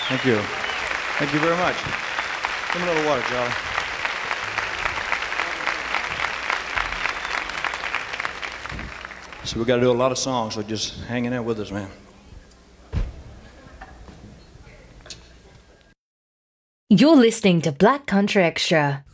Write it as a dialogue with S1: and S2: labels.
S1: Thank you. Thank you very much. Give me a little water, Charlie. So we got to do a lot of songs, so just hang in there with us, man.
S2: You're listening to Black Country Extra.